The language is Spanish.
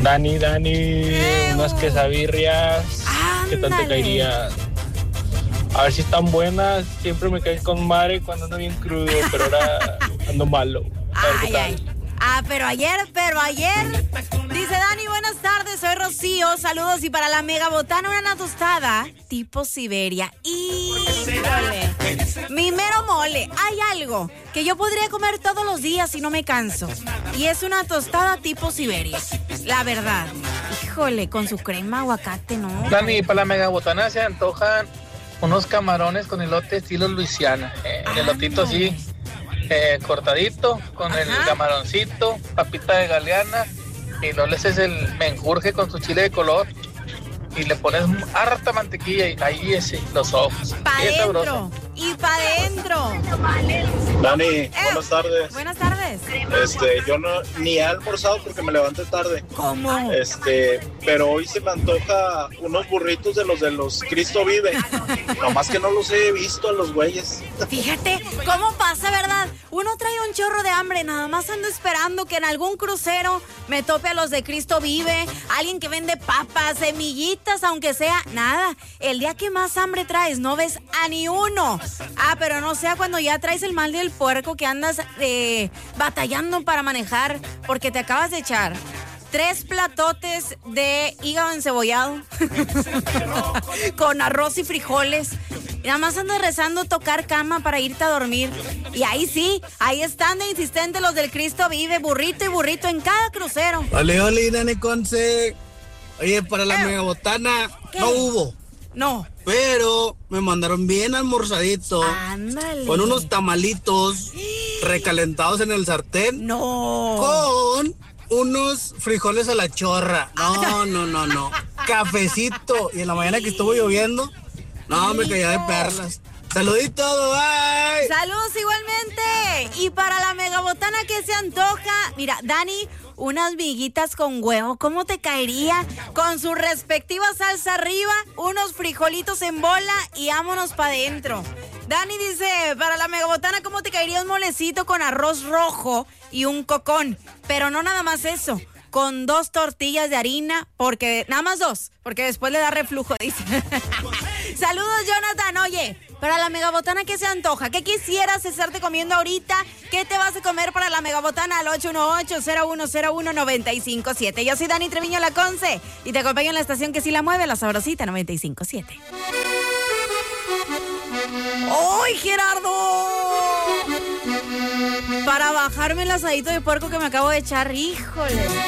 Dani, unas quesabirrias. ¿Qué tal te caerían? A ver si están buenas. Siempre me caen con madre cuando ando bien crudo, pero ahora ando malo. A ver qué tal. Pero ayer. Dice Dani, buenas tardes, soy Rocío, saludos, y para la mega botana una tostada tipo Siberia. ¡Híjole! Mi mero mole, hay algo que yo podría comer todos los días y no me canso, y es una tostada tipo Siberia, la verdad. Híjole, con su crema aguacate, ¿no? Dani, para la mega botana se antojan unos camarones con elote estilo Luisiana, elotito así, cortadito, con el camaroncito, papita de galeana, y luego le haces el menjurje con su chile de color y le pones harta mantequilla y ahí los ojos. Pa' adentro y pa' adentro. Dani, buenas tardes. Buenas tardes. Yo no ni he almorzado porque me levanté tarde. ¿Cómo? Pero hoy se me antoja unos burritos de los Cristo Vive. Nomás que no los he visto a los güeyes. Fíjate cómo pasa, ¿verdad? Uno trae un chorro de hambre, nada más ando esperando que en algún crucero me tope a los de Cristo Vive, alguien que vende papas, semillitas, aunque sea, nada. El día que más hambre traes, no ves a ni uno. Pero no sea cuando ya traes el mal del puerco, que andas batallando para manejar, porque te acabas de echar 3 platotes de hígado encebollado con arroz y frijoles. Y nada más andas rezando tocar cama para irte a dormir. Y ahí sí, ahí están de insistentes los del Cristo Vive, burrito y burrito en cada crucero. Ole, Dani Conce. Oye, para la mega botana no hubo. No. Pero me mandaron bien almorzadito. Ándale. Con unos tamalitos recalentados en el sartén. No. Con unos frijoles a la chorra. No. Cafecito. Y en la mañana que estuvo lloviendo, no, me caía de perlas. Saluditos, bye. Saludos igualmente. Y para la mega botana que se antoja, mira, Dani, unas miguitas con huevo, ¿cómo te caería? Con su respectiva salsa arriba, unos frijolitos en bola y vámonos para adentro. Dani dice, para la mega botana, ¿cómo te caería un molecito con arroz rojo y un cocón? Pero no nada más eso, con 2 tortillas de harina, porque nada más 2, porque después le da reflujo, dice. Saludos, Jonathan. Oye, para la megabotana, ¿qué se antoja? ¿Qué quisieras estarte comiendo ahorita? ¿Qué te vas a comer para la megabotana? Al 818-0101-957. Yo soy Dani Treviño La Conce y te acompaño en la estación que sí la mueve, la Sabrosita 95.7. ¡Ay, Gerardo! Para bajarme el asadito de puerco que me acabo de echar, híjole.